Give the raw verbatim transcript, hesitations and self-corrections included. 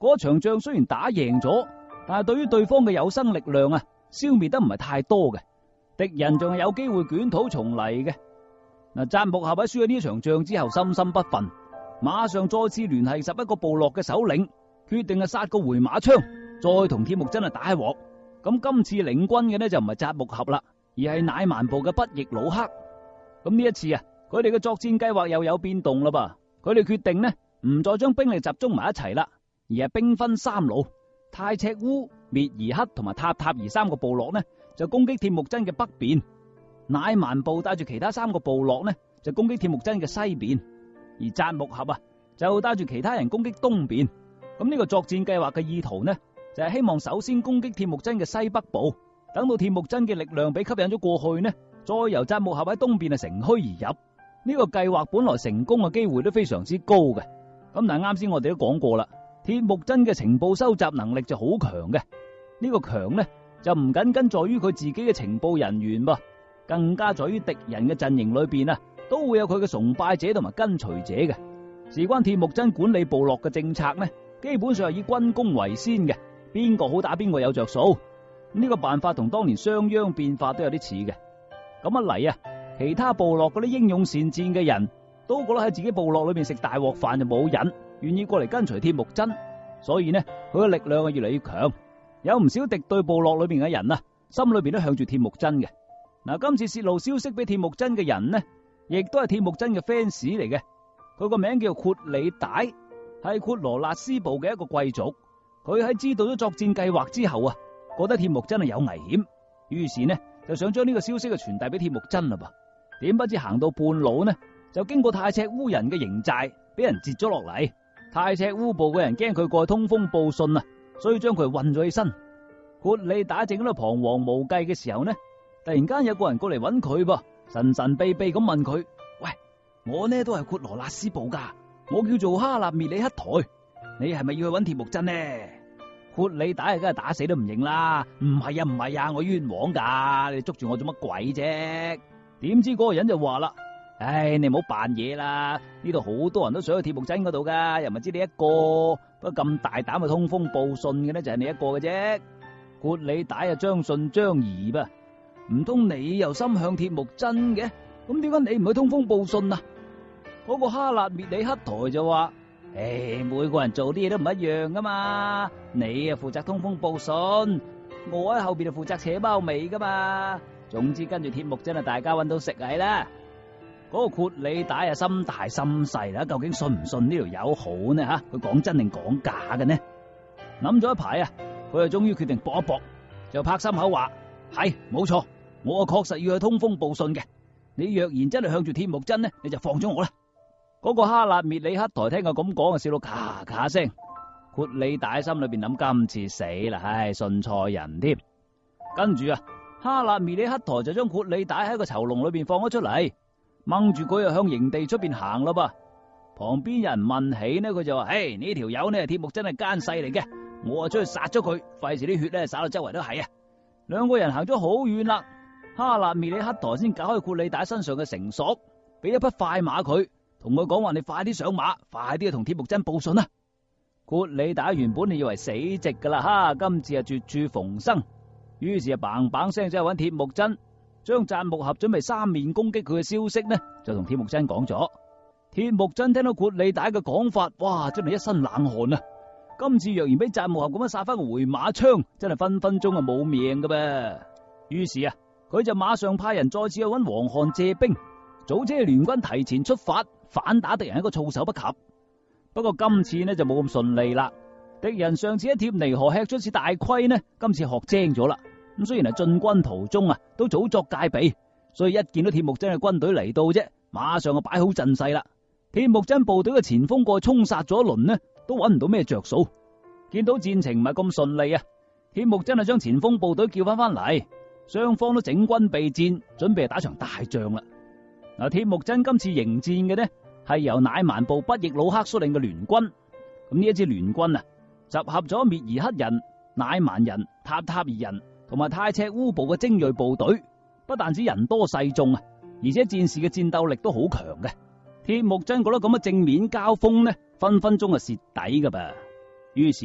嗰場仗雖然打贏咗，但係對於對方嘅有生力量啊，消滅得唔係太多嘅，敵人仲係有機會捲土重嚟嘅。嗱，扎木合喺輸咗呢場仗之後，心心不忿，馬上再次聯繫十一個部落嘅首領，決定係殺個回馬槍，再同鐵木真啊打一鑊。咁今次領軍嘅呢就唔係扎木合啦，而係乃蠻部嘅不亦魯克。咁呢一次啊，佢哋嘅作戰計劃又有變動啦噃。佢哋決定呢唔再將兵力集中埋一齊啦，而係兵分三路。太赤烏、滅兒克同埋塔塔兒三個部落呢就攻擊鐵木真嘅北邊，乃蠻部帶住其他三個部落呢就攻擊鐵木真嘅西邊，而扎木合啊就帶住其他人攻擊東邊。咁呢個作戰計劃嘅意圖呢就係希望首先攻擊鐵木真嘅西北部，等到鐵木真嘅力量被吸引咗過去呢，再由扎木合喺東邊啊乘虛而入。呢個計劃本來成功嘅機會都非常之高嘅。咁但係啱先我哋都講過啦，鐵木真嘅情報收集能力就好強嘅。呢個強呢就唔僅僅在於佢自己嘅情報人員噃，更加在於敵人嘅陣營裏邊啊都會有佢嘅崇拜者同埋跟隨者嘅。事關鐵木真管理部落嘅政策呢，基本上係以軍功為先嘅，邊個好打邊個有着數。呢個辦法同當年商鞅變法都有啲似嘅。咁一嚟啊，其他部落嗰啲英勇善戰嘅人都覺得喺自己部落裏面食大鑊飯就冇癮，願意過嚟跟隨鐵木真，所以呢佢嘅力量係越嚟越強。有唔少敵對部落裏邊嘅人啊，心裏邊都向住鐵木真嘅。嗱，今次泄露消息俾鐵木真嘅人呢，亦都係鐵木真嘅 fans 嚟嘅。佢個名叫闊里帶，係闊羅納斯部嘅一個貴族。佢喺知道咗作戰計劃之後啊，覺得鐵木真係有危險，於是呢就想將呢個消息嘅傳遞俾鐵木真啦噃。點不知行到半路呢，就經過太赤烏人嘅營寨，俾人截咗落嚟。太赤烏部嘅人驚佢過去通風報信啊，所以將佢韞咗起身。闊里帶正喺度彷徨無計嘅時候呢，突然間有個人過嚟揾佢噃，神神秘秘咁問佢：喂，我呢都係闊羅納斯部噶，我叫做哈納滅里克台，你係咪要去揾鐵木真呢？闊里帶梗係打死都唔認啦，唔係啊唔係啊，我冤枉噶，你捉住我做乜鬼啫？點知嗰個人就話啦：唉，你唔好扮嘢啦，呢度好多人都想去鐵木真嗰度噶，又唔係知你一個，不過咁大膽去通風報信嘅呢，就係你一個嘅啫。闊里帶啊將信將疑噃，唔通你又心向鐵木真嘅？咁點解你唔去通風報信啊？嗰個哈納滅里克台就話：唉，每個人做啲嘢都唔一樣噶嘛，你啊負責通風報信，我喺後邊就負責扯貓尾噶嘛。總之跟住鐵木真啊，大家搵到食係啦。嗰個闊里帶啊心大心細啦，究竟信唔信呢條友好呢？吓，佢講真定講假嘅呢？諗咗一排啊，佢就終於決定搏一搏，就拍心口話：係冇錯，我啊確實要去通風報信嘅。你若然真係向住鐵木真呢，你就放咗我啦。嗰、那個哈納滅里克台聽佢咁講啊，笑到咔咔聲。闊里帶心裏邊諗：今次死啦，唉，信錯人添。跟住啊，哈納滅里克台就將闊里帶喺個囚籠裏邊放咗出嚟，掹住佢又向營地出邊行啦噃。旁邊有人問起呢，佢就話：唉，呢條友呢係鐵木真係奸細嚟嘅，我啊出去殺咗佢，費事啲血咧灑到周圍都係啊。兩個人行咗好遠啦，哈納滅里克台先解開闊里帶身上嘅繩索，俾一匹快馬佢，同佢講話：你快啲上馬，快啲去同鐵木真報信啦。闊里帶原本你以為死直噶啦，哈，今次啊絕處逢生，於是啊嘭嘭聲走去揾鐵木真，將扎木合準備三面攻擊佢嘅消息呢，就同鐵木真講咗。鐵木真聽到闊里帶嘅講法，哇，真係一身冷汗啊！今次若然俾扎木合咁樣殺翻個回馬槍，真係分分鐘啊冇命噶噃。於是啊，佢就馬上派人再次去揾黃汗借兵，組織聯軍提前出發，反打敵人一個措手不及。不過今次呢就冇咁順利啦。敵人上次喺貼尼河吃出次大虧呢，今次學精咗啦。咁雖然係進軍途中啊，都早作戒備，所以一見到鐵木真嘅軍隊嚟到啫，馬上就擺好陣勢啦。鐵木真部隊嘅前鋒過去衝殺咗一輪呢，都揾唔到咩着數。見到戰情唔係咁順利啊，鐵木真係將前鋒部隊叫翻翻嚟，雙方都整軍備戰，準備打場大仗啦。嗱，鐵木真今次迎戰嘅呢，係由乃蠻部不亦魯克率領嘅聯軍。咁呢一支聯軍啊，集合咗滅兒克人、乃蠻人、塔塔兒人同埋太赤烏部嘅精銳部隊，不但止人多勢眾啊，而且戰士嘅戰鬥力都好強嘅。鐵木真覺得咁嘅正面交鋒呢，分分鐘係蝕底噶噃，於是